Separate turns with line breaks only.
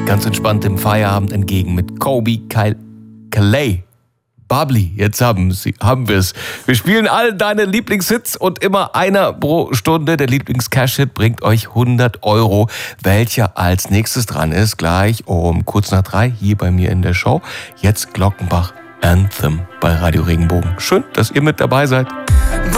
ganz entspannt im Feierabend entgegen mit Kobe Calais. Bubbly, jetzt haben wir es. Wir spielen all deine Lieblingshits und immer einer pro Stunde. Der Lieblings-Cash-Hit bringt euch 100 €. Welcher als nächstes dran ist, gleich um kurz nach 3 hier bei mir in der Show. Jetzt Glockenbach Anthem bei Radio Regenbogen. Schön, dass ihr mit dabei seid.